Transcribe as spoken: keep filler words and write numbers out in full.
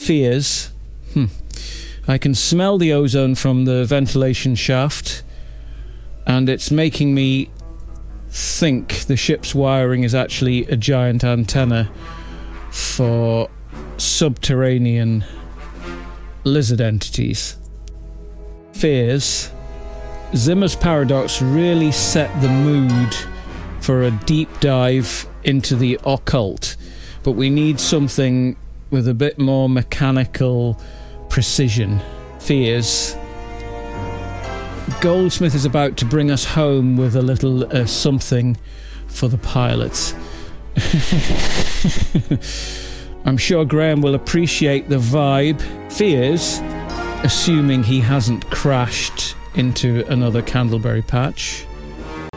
Fears. Hmm. I can smell the ozone from the ventilation shaft, and it's making me think the ship's wiring is actually a giant antenna for subterranean lizard entities. Fears. Zimmer's paradox really set the mood for a deep dive into the occult, but we need something with a bit more mechanical precision. Fears. Goldsmith is about to bring us home with a little uh, something for the pilots. I'm sure Graham will appreciate the vibe. Fears, assuming he hasn't crashed into another Candleberry patch.